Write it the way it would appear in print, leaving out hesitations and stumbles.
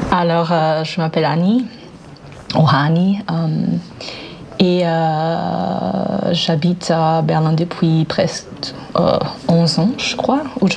Alors, je m'appelle Annie, ou Hani, et j'habite à Berlin depuis presque 11 ans, je crois,